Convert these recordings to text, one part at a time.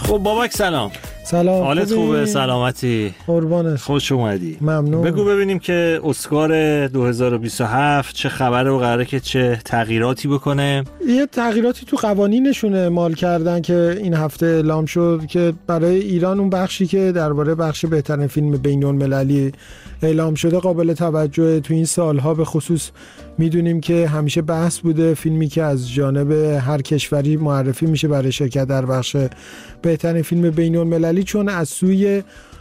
خب بابک سلام. سلام. حالت خوبه؟ سلامتی؟ قربانت. خوش اومدی. ممنون. بگو ببینیم که اسکار 2027 چه خبره و قراره که چه تغییراتی بکنه؟ یه تغییراتی تو قوانینشون اعمال کردن که این هفته اعلام شد که برای ایران اون بخشی که درباره بخش بهترین فیلم بین‌المللی اعلام شده قابل توجه. تو این سالها به خصوص میدونیم که همیشه بحث بوده فیلمی که از جانب هر کشوری معرفی میشه برای شرکت در بخش بهترین فیلم بین‌المللی، چون از سوی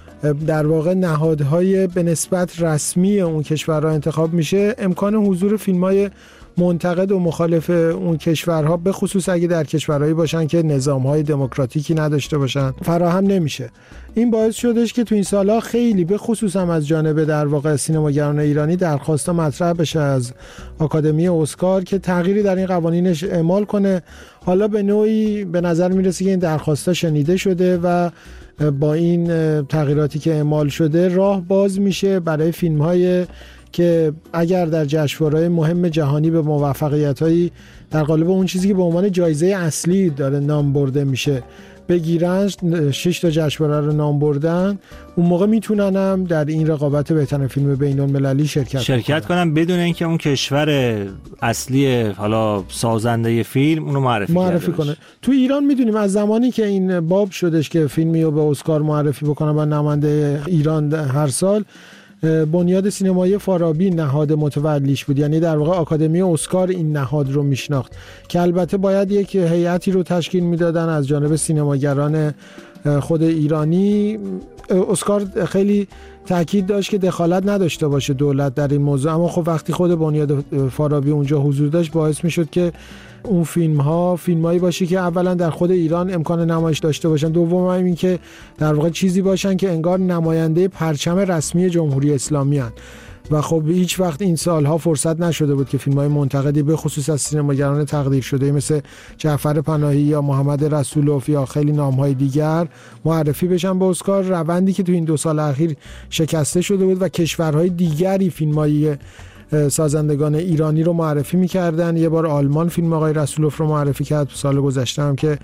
در واقع نهادهای به نسبت رسمی اون کشورها انتخاب میشه، امکان حضور فیلم‌های منتقد و مخالف اون کشورها به خصوص اگه در کشورهایی باشن که نظام‌های دموکراتیکی نداشته باشن فراهم نمیشه. این باعث شدش که تو این سالها خیلی به خصوص هم از جانب در واقع سینماگران ایرانی درخواستا مطرح بشه از آکادمی اسکار که تغییری در این قوانینش اعمال کنه. حالا به نوعی به نظر میرسه که این درخواستا شنیده شده و با این تغییراتی که اعمال شده راه باز میشه برای فیلم‌های که اگر در جشنواره‌های مهم جهانی به موفقیت‌هایی در قالب اون چیزی که به عنوان جایزه اصلی داره نام برده میشه بگیرن، 6 تا جشنواره رو نام بردن، اون موقع میتونن هم در این رقابت بهترین فیلم بین‌المللی شرکت کنن بدون اینکه اون کشور اصلی حالا سازنده فیلم اونو معرفی کنه. تو ایران میدونیم از زمانی که این باب شدش که فیلمی رو به اسکار معرفی بکنن و نماینده ایران هر سال، بنیاد سینمایی فارابی نهاد متولیش بود، یعنی در واقع آکادمی اسکار این نهاد رو میشناخت که البته باید یک هیئتی رو تشکیل میدادن از جانب سینماگران خود ایرانی. اسکار خیلی تاکید داشت که دخالت نداشته باشه دولت در این موضوع، اما خب وقتی خود بنیاد فارابی اونجا حضور داشت باعث میشد که اون فیلمایی باشه که اولا در خود ایران امکان نمایش داشته باشن، دوم این که در واقع چیزی باشن که انگار نماینده پرچم رسمی جمهوری اسلامی هستند. و خب هیچ وقت این سالها فرصت نشده بود که فیلم‌های منتقدی به خصوص از سینماگران تقدیر شده مثل جعفر پناهی یا محمد رسولوف یا خیلی نام‌های دیگر معرفی بشن به اسکار. روندی که تو این 2 سال اخیر شکسته شده بود و کشورهای دیگری فیلم‌های سازندگان ایرانی رو معرفی می‌کردن. یه بار آلمان فیلم آقای رسولوف رو معرفی کرد، سال گذشته هم که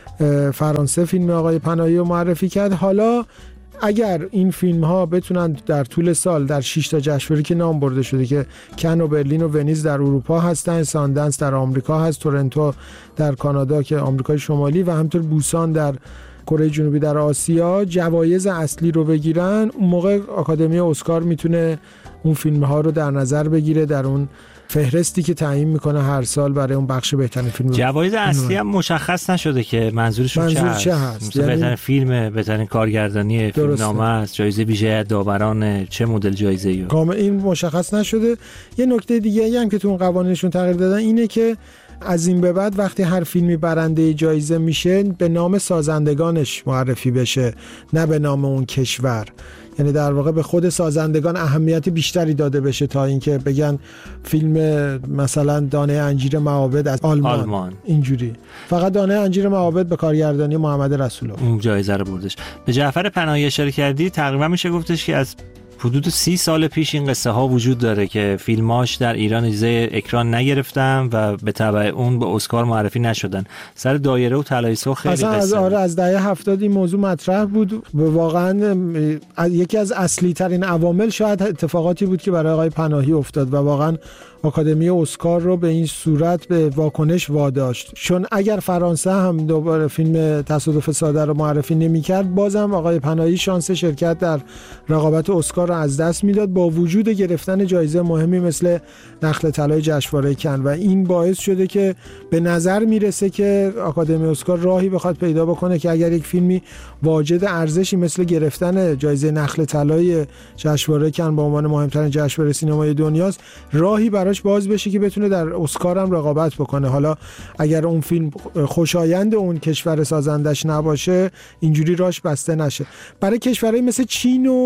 فرانسه فیلم آقای پناهی رو معرفی کرد. حالا اگر این فیلم ها بتونن در طول سال در 6 تا جشنواره که نام برده شده که کن و برلین و ونیز در اروپا هستن، ساندنس در آمریکا هست، تورنتو در کانادا که آمریکای شمالی و همینطور بوسان در کره جنوبی در آسیا جوایز اصلی رو بگیرن، اون موقع آکادمی اسکار میتونه اون فیلم ها رو در نظر بگیره در اون فهرستی که تعیین میکنه هر سال برای اون بخش بهترین فیلم. جوایز اصلی هم مشخص نشده که منظور چه هست. یعنی بهترین فیلم، بهترین کارگردانی فیلمنامه است، جایزه ویژه داوران، چه مدل جایزه‌ای کامل این مشخص نشده. یه نکته دیگه هم که تو اون قوانینشون تغییر دادن اینه که از این به بعد وقتی هر فیلمی برنده جایزه میشه به نام سازندگانش معرفی بشه، نه به نام اون کشور. یعنی در واقع به خود سازندگان اهمیت بیشتری داده بشه تا اینکه بگن فیلم مثلا دانه انجیر معابد از آلمان. اینجوری فقط دانه انجیر معابد به کارگردانی محمد رسولوف اون جایزه رو بردش. به جعفر پناهی اشاره کردی، تقریبا میشه گفتش که از حدود 30 سال پیش این قصه ها وجود داره که فیلماش در ایران اجازه اکران نگرفتن و به تبع اون به اسکار معرفی نشدن. سر دایره و طلای سرخ خیلی قصه از دهه 70 این موضوع مطرح بود. واقعا یکی از اصلی ترین عوامل شاید اتفاقاتی بود که برای آقای پناهی افتاد و واقعا آکادمی اسکار رو به این صورت به واکنش واداشت، چون اگر فرانسه هم دوباره فیلم تصادف ساده رو معرفی نمی‌کرد بازم آقای پناهی شانس شرکت در رقابت اسکار رو از دست میداد با وجود گرفتن جایزه مهمی مثل نخل طلای جشنواره کن. و این باعث شده که به نظر میرسه که آکادمی اسکار راهی بخواد پیدا بکنه که اگر یک فیلمی واجد ارزشی مثل گرفتن جایزه نخل طلای جشنواره کن به عنوان مهمترین جشنواره سینمای دنیاست، راهی براش باز بشه که بتونه در اسکار هم رقابت بکنه. حالا اگر اون فیلم خوشایند اون کشور سازندش نباشه اینجوری راش بسته نشه. برای کشورهای مثل چین و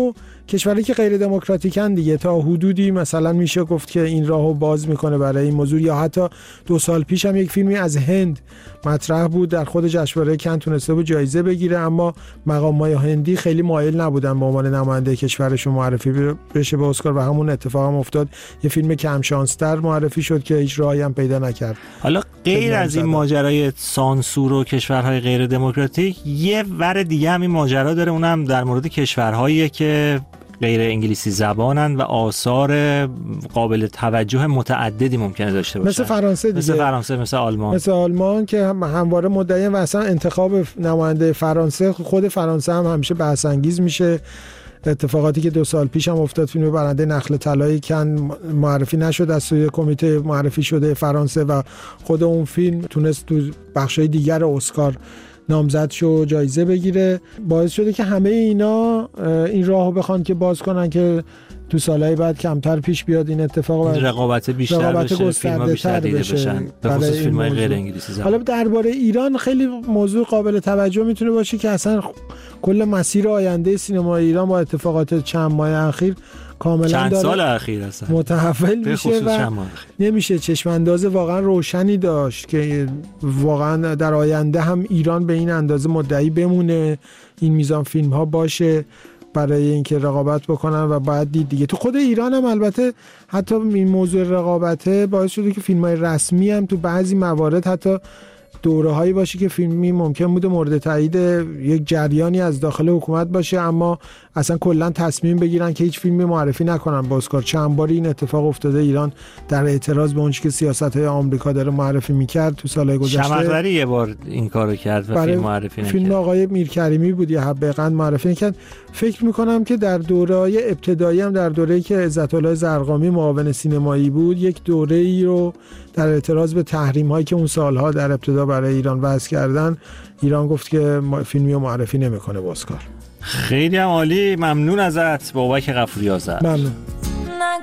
کشوری که غیر دموکراتیکن دیگه تا حدودی مثلا میشه گفت که این راهو باز میکنه برای این موضوع. یا حتی 2 سال پیش هم یک فیلمی از هند مطرح بود، در خود جشنواره کن تونسته بود جایزه بگیره، اما مقامات هندی خیلی مایل نبودن به عنوان نماینده کشورشون معرفی بشه به اسکار و همون اتفاق هم افتاد. یه فیلم کم شانستر معرفی شد که هیچ راهی هم پیدا نکرد. حالا غیر از این ماجرای سانسور و کشورهای غیر دموکراتیک، یه ور دیگه هم این ماجرا داره، اونم در مورد کشورهایی که غیر انگلیسی زبانن و آثار قابل توجه متعددی ممکنه داشته باشن، مثل فرانسه دیگه، مثل فرانسه، مثل آلمان که همواره مدعی و اصلا انتخاب نماینده فرانسه، خود فرانسه هم همیشه بحث انگیز میشه. اتفاقاتی که 2 سال پیش هم افتاد، فیلم برنده نخل طلایی کن معرفی نشد از سوی کمیته معرفی شده فرانسه و خود اون فیلم تونست تو بخشای دیگر اسکار نامزد شو جایزه بگیره. باعث شده که همه اینا این راهو بخوان که باز کنن که تو سالهای بعد کمتر پیش بیاد این اتفاق و رقابت بیشتر بشه، فیلم‌ها بیشتر دیده بشن، به خصوص فیلم‌های غیر انگلیسی زبان. حالا درباره ایران خیلی موضوع قابل توجه میتونه باشه که اصلا کل مسیر آینده سینما ایران با اتفاقات چند ماه اخیر کاملا چند سال اخیر اصلا متحول میشه و نمیشه چشم انداز واقعا روشنی داشت که واقعا در آینده هم ایران به این اندازه مدعی بمونه، این میزان فیلم ها باشه برای اینکه رقابت بکنن و باید دید دیگه. تو خود ایران هم البته حتی این موضوع رقابته باعث شده که فیلم های رسمی هم تو بعضی موارد حتی دوره هایی باشه که فیلمی ممکن بوده مورد تایید یک جریانی از داخل حکومت باشه، اما اصلا کلا تصمیم بگیرن که هیچ فیلمی معرفی نکنن با اسکار. چند باری این اتفاق افتاده. ایران در اعتراض به اون چیزی که سیاست‌های آمریکا داره معرفی می‌کرد تو سال‌های گذشته، شمقدری یه بار این کارو کرد و فیلم معرفی نکرد. فیلم آقای میرکریمی بود یا حبه قند معرفی نکرد. فکر می‌کنم که در دوره‌های ابتدایی هم، در دوره‌ای که عزت‌الله زرقامی معاون سینمایی بود، یک دوره‌ای رو در اعتراض به تحریم‌هایی که اون سال‌ها در ابتدا برای ایران وضع کردن، ایران گفت که فیلمی رو معرفی نمی‌کنه با اسکار. خیلی عالی، ممنون ازت بابک غفوری آذر. ممنون.